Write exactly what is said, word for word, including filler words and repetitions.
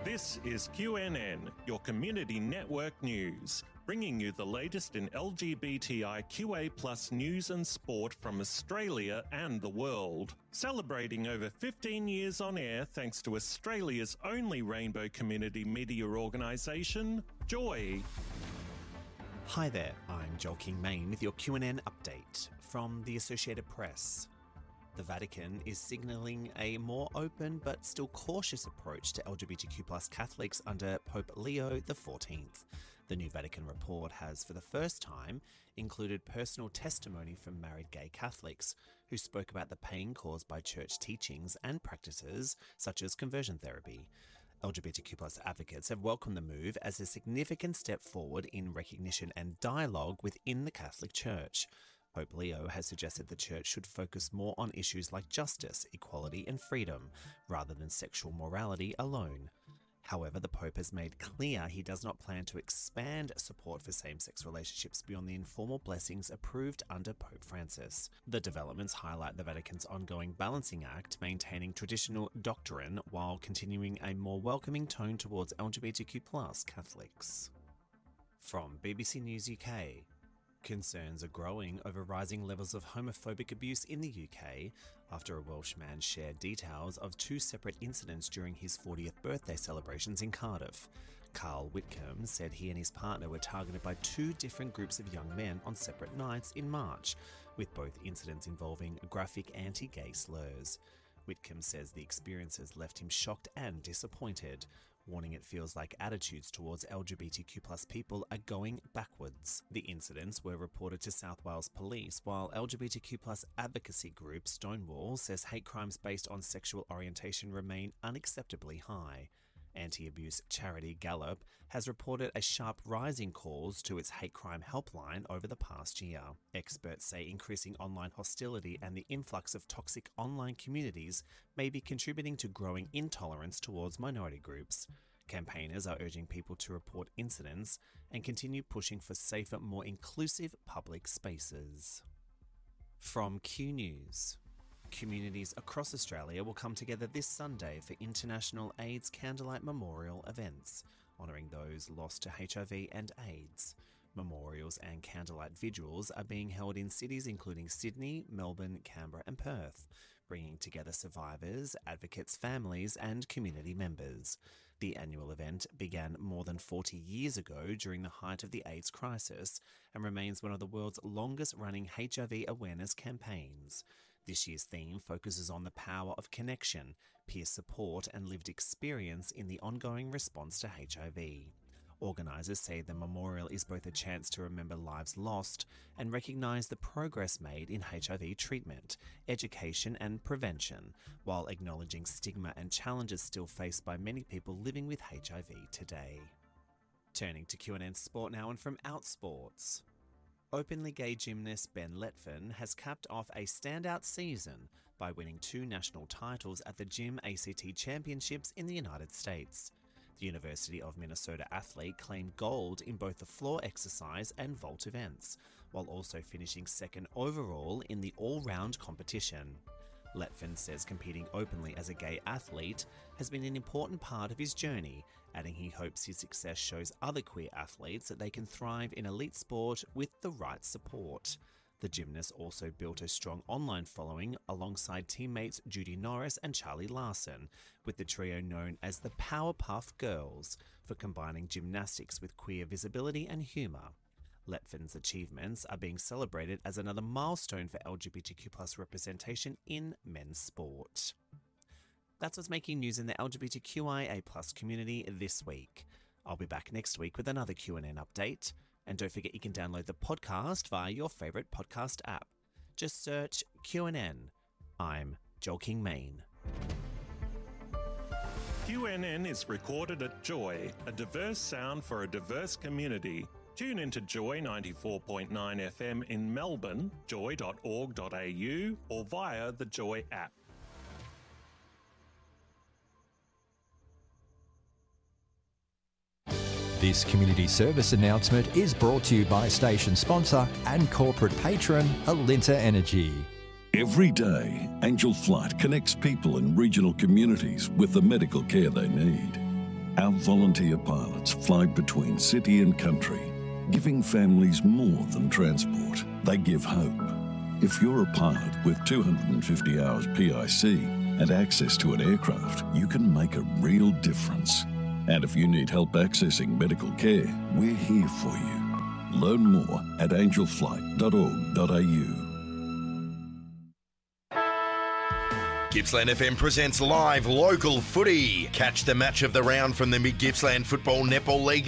This is Q N N, your community network news, bringing you the latest in L G B T I Q A plus news and sport from Australia and the world. Celebrating over fifteen years on air thanks to Australia's only rainbow community media organisation, Joy. Hi there, I'm Joel King Main with your Q N N update from the Associated Press. The Vatican is signalling a more open but still cautious approach to L G B T Q plus Catholics under Pope Leo the fourteenth. The new Vatican report has, for the first time, included personal testimony from married gay Catholics who spoke about the pain caused by church teachings and practices such as conversion therapy. L G B T Q plus advocates have welcomed the move as a significant step forward in recognition and dialogue within the Catholic Church. Pope Leo has suggested the Church should focus more on issues like justice, equality and freedom, rather than sexual morality alone. However, the Pope has made clear he does not plan to expand support for same-sex relationships beyond the informal blessings approved under Pope Francis. The developments highlight the Vatican's ongoing balancing act, maintaining traditional doctrine while continuing a more welcoming tone towards L G B T Q plus Catholics. From B B C News U K. Concerns are growing over rising levels of homophobic abuse in the U K after a Welsh man shared details of two separate incidents during his fortieth birthday celebrations in Cardiff. Carl Whitcomb said he and his partner were targeted by two different groups of young men on separate nights in March, with both incidents involving graphic anti-gay slurs. Whitcomb says the experiences left him shocked and disappointed, warning it feels like attitudes towards L G B T Q plus people are going backwards. The incidents were reported to South Wales Police, while L G B T Q plus advocacy group Stonewall says hate crimes based on sexual orientation remain unacceptably high. Anti-abuse charity Gallup has reported a sharp rise in calls to its hate crime helpline over the past year. Experts say increasing online hostility and the influx of toxic online communities may be contributing to growing intolerance towards minority groups. Campaigners are urging people to report incidents and continue pushing for safer, more inclusive public spaces. From Q News. Communities across Australia will come together this Sunday for International AIDS Candlelight Memorial events, honouring those lost to H I V and AIDS. Memorials and candlelight vigils are being held in cities including Sydney, Melbourne, Canberra and Perth, bringing together survivors, advocates, families and community members. The annual event began more than forty years ago during the height of the AIDS crisis and remains one of the world's longest-running H I V awareness campaigns. This year's theme focuses on the power of connection, peer support and lived experience in the ongoing response to H I V. Organisers say the memorial is both a chance to remember lives lost and recognise the progress made in H I V treatment, education and prevention, while acknowledging stigma and challenges still faced by many people living with H I V today. Turning to Q N N Sport now, and from Outsports. Openly gay gymnast Ben Letfin has capped off a standout season by winning two national titles at the Gym A C T Championships in the United States. The University of Minnesota athlete claimed gold in both the floor exercise and vault events, while also finishing second overall in the all-round competition. Letfin says competing openly as a gay athlete has been an important part of his journey, adding he hopes his success shows other queer athletes that they can thrive in elite sport with the right support. The gymnast also built a strong online following alongside teammates Judy Norris and Charlie Larson, with the trio known as the Powerpuff Girls for combining gymnastics with queer visibility and humour. Letfin's achievements are being celebrated as another milestone for L G B T Q plus representation in men's sport. That's what's making news in the L G B T Q I A plus community this week. I'll be back next week with another Q N N update. And don't forget you can download the podcast via your favourite podcast app. Just search Q N N. I'm Joel King Main. Q N N is recorded at Joy, a diverse sound for a diverse community. Tune into Joy ninety-four point nine F M in Melbourne, joy dot org dot a u, or via the Joy app. This community service announcement is brought to you by station sponsor and corporate patron Alinta Energy. Every day, Angel Flight connects people in regional communities with the medical care they need. Our volunteer pilots fly between city and country, giving families more than transport. They give hope. If you're a pilot with two hundred fifty hours P I C and access to an aircraft, you can make a real difference. And if you need help accessing medical care, we're here for you. Learn more at angel flight dot org dot a u. Gippsland F M presents live local footy. Catch the match of the round from the Mid Gippsland Football Netball League